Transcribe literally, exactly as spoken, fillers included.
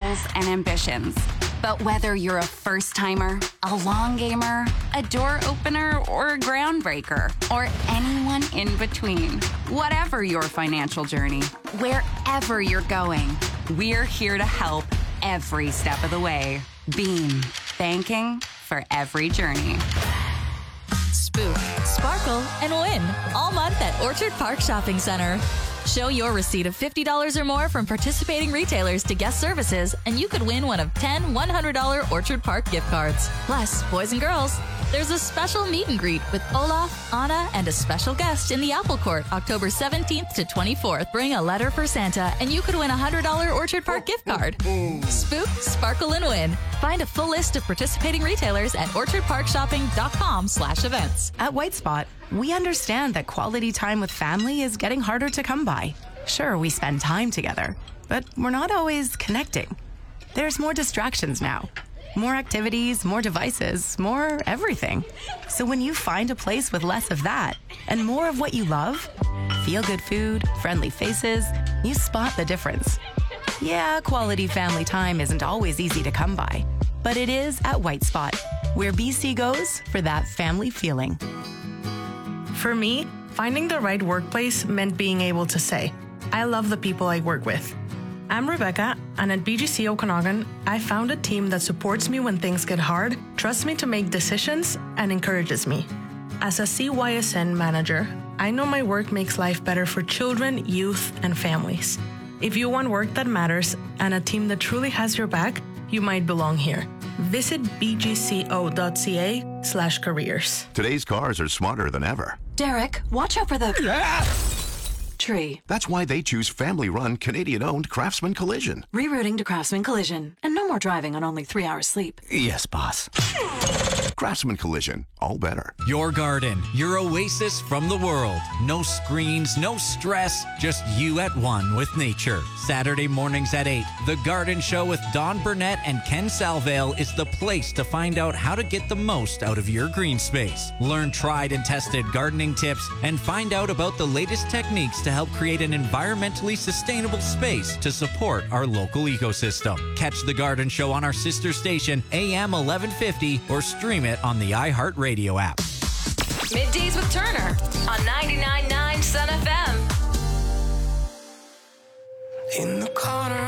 goals and ambitions. But whether you're a first-timer, a long gamer, a door opener, or a groundbreaker, or anyone in between, whatever your financial journey, wherever you're going, we're here to help every step of the way. Beam, banking for every journey. Spook, sparkle, and win all month at Orchard Park Shopping Center. Show your receipt of fifty dollars or more from participating retailers to guest services, and you could win one of ten one hundred dollars Orchard Park gift cards. Plus, boys and girls, there's a special meet and greet with Olaf, Anna, and a special guest in the Apple Court October seventeenth to twenty-fourth. Bring a letter for Santa, and you could win a one hundred dollars Orchard Park gift card. Spook, sparkle, and win. Find a full list of participating retailers at orchardparkshopping.com slash events. At White Spot, we understand that quality time with family is getting harder to come by. Sure, we spend time together, but we're not always connecting. There's more distractions now. More activities, more devices, more everything. So when you find a place with less of that and more of what you love, feel-good food, friendly faces, you spot the difference. Yeah, quality family time isn't always easy to come by, but it is at White Spot, where B C goes for that family feeling. For me, finding the right workplace meant being able to say, I love the people I work with. I'm Rebecca, and at B G C Okanagan, I found a team that supports me when things get hard, trusts me to make decisions, and encourages me. As a C Y S N manager, I know my work makes life better for children, youth, and families. If you want work that matters and a team that truly has your back, you might belong here. Visit bgco.ca slash careers. Today's cars are smarter than ever. Derek, watch out for the Yeah! tree. That's why they choose family-run, Canadian-owned Craftsman Collision. Rerouting to Craftsman Collision. And no more driving on only three hours sleep. Yes, boss. Craftsman Collision. All better. Your garden, your oasis from the world. No screens, no stress, just you at one with nature. Saturday mornings at eight, The Garden Show with Don Burnett and Ken Salvale is the place to find out how to get the most out of your green space. Learn tried and tested gardening tips and find out about the latest techniques to help create an environmentally sustainable space to support our local ecosystem. Catch The Garden Show on our sister station, A M eleven fifty, or stream it on the iHeartRadio app. Middays with Turner on ninety-nine point nine Sun F M. In the corner